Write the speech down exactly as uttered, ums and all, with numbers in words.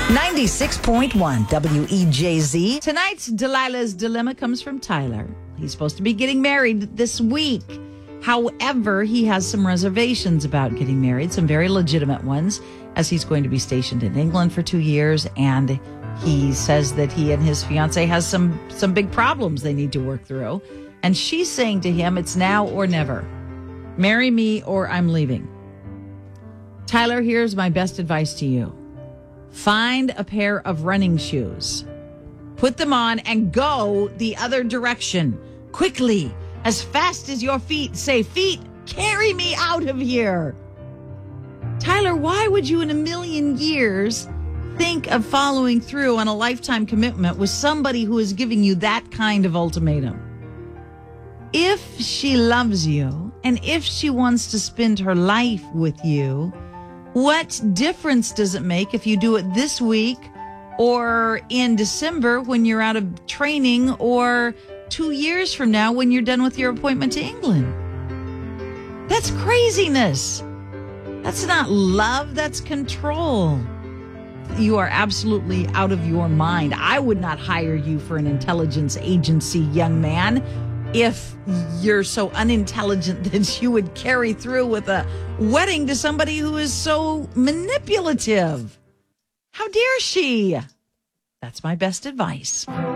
ninety-six point one W E J Z. Tonight's Delilah's Dilemma comes from Tyler. He's supposed to be getting married this week. However, he has some reservations about getting married, some very legitimate ones, as he's going to be stationed in England for two years. And he says that he and his fiance has some, some big problems they need to work through. And she's saying to him, it's now or never. Marry me or I'm leaving. Tyler, here's my best advice to you. Find a pair of running shoes. Put them on and go the other direction. Quickly, as fast as your feet say, feet, carry me out of here. Tyler, why would you in a million years think of following through on a lifetime commitment with somebody who is giving you that kind of ultimatum? If she loves you and if she wants to spend her life with you, what difference does it make if you do it this week or in December when you're out of training or two years from now when you're done with your appointment to England? That's craziness. That's not love. That's control. You are absolutely out of your mind. I would not hire you for an intelligence agency, young man, if you're so unintelligent that you would carry through with a wedding to somebody who is so manipulative. How dare she? That's my best advice.